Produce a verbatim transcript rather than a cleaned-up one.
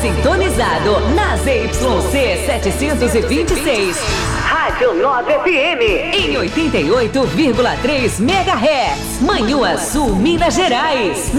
sintonizado na Z Y C setecentos e vinte e seis. Rádio nove F M. Em oitenta e oito vírgula três megahertz. Manhuaçu, Minas Gerais.